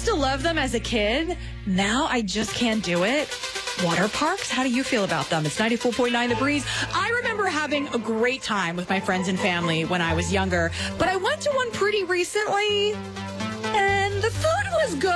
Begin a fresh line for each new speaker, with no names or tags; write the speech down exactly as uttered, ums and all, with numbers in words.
used to love them as a kid. Now I just can't do it. Water parks, how do you feel about them? It's ninety-four point nine The Breeze. I remember having a great time with my friends and family when I was younger, but I went to one pretty recently, and the food was good.